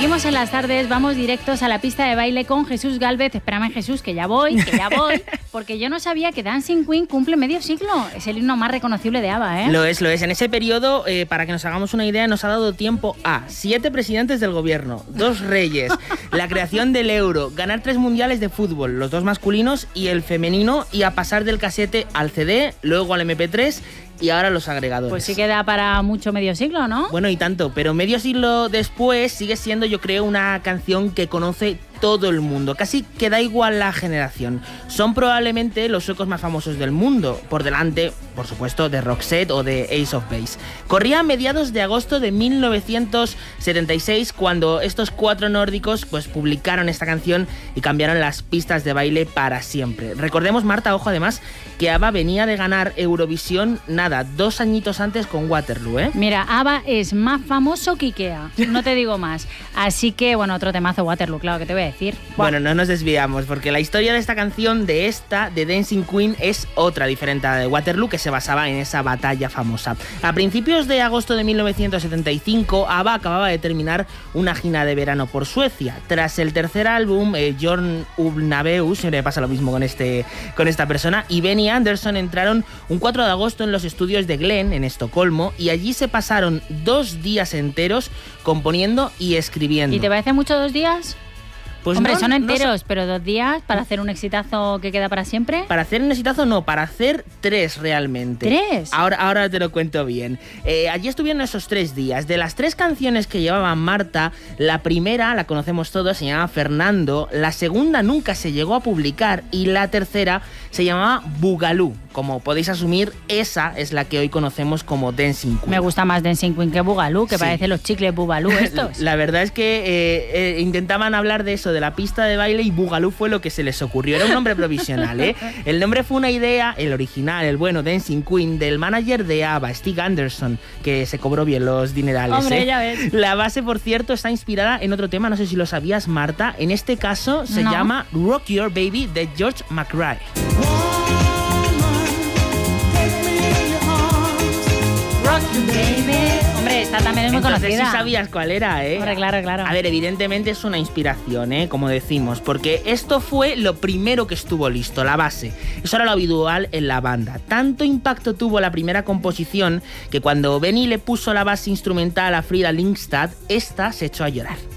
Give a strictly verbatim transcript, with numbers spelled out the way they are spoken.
Seguimos en las tardes, vamos directos a la pista de baile con Jesús Gálvez. Espérame, Jesús, que ya voy, que ya voy, porque yo no sabía que Dancing Queen cumple medio siglo. Es el himno más reconocible de ABBA, ¿eh? Lo es, lo es. En ese periodo, eh, para que nos hagamos una idea, nos ha dado tiempo a siete presidentes del gobierno, dos reyes, la creación del euro, ganar tres mundiales de fútbol, los dos masculinos y el femenino, y a pasar del casete al C D, luego al eme pe tres y ahora los agregadores. Pues sí que da para mucho medio siglo, ¿no? Bueno, y tanto, pero medio siglo después sigue siendo, yo creo, una canción que conoce todo el mundo, casi que da igual la generación. Son probablemente los suecos más famosos del mundo, por delante, por supuesto, de Roxette o de Ace of Base. Corría a mediados de agosto de mil novecientos setenta y seis cuando estos cuatro nórdicos pues publicaron esta canción y cambiaron las pistas de baile para siempre. Recordemos, Marta, ojo, además, que ABBA venía de ganar Eurovisión, nada, dos añitos antes con Waterloo, ¿eh? Mira, ABBA es más famoso que Ikea, no te digo más. Así que, bueno, otro temazo, Waterloo, claro que te voy a decir. Bueno, no nos desviamos, porque la historia de esta canción, de esta, de Dancing Queen, es otra diferente a la de Waterloo, que se basaba en esa batalla famosa. A principios de agosto de mil novecientos setenta y cinco, ABBA acababa de terminar una gira de verano por Suecia. Tras el tercer álbum, eh, Björn Ulvaeus, siempre me pasa lo mismo con, este, con esta persona, y Benny Andersson entraron un cuatro de agosto en los estudios de Glen, en Estocolmo, y allí se pasaron dos días enteros componiendo y escribiendo. ¿Y te parece mucho dos días? Pues Hombre, no, son enteros, no so- pero dos días para hacer un exitazo que queda para siempre. Para hacer un exitazo no, para hacer tres realmente. ¿Tres? Ahora, ahora te lo cuento bien. Eh, allí estuvieron esos tres días. De las tres canciones que llevaba Marta, la primera, la conocemos todos, se llamaba Fernando, la segunda nunca se llegó a publicar y la tercera se llamaba Boogaloo. Como podéis asumir, esa es la que hoy conocemos como Dancing Queen. Me gusta más Dancing Queen que Boogaloo, que Sí. parece los chicles Boogaloo estos. La verdad es que eh, eh, intentaban hablar de eso, de la pista de baile, y Boogaloo fue lo que se les ocurrió. Era un nombre provisional, ¿eh? El nombre fue una idea, el original, el bueno, Dancing Queen, del manager de ABBA, Stig Andersson, que se cobró bien los dinerales. Hombre, ¿eh? ya ves. La base, por cierto, está inspirada en otro tema, no sé si lo sabías, Marta. En este caso se No. llama Rock Your Baby, de George McRae. Rock you, baby. Hombre, esta también es muy Entonces conocida. sí sabías cuál era, ¿eh? Hombre, claro, claro. A ver, evidentemente es una inspiración, ¿eh? Como decimos, porque esto fue lo primero que estuvo listo, la base. Eso era lo habitual en la banda. Tanto impacto tuvo la primera composición que cuando Benny le puso la base instrumental a Frida Lindstad, esta se echó a llorar.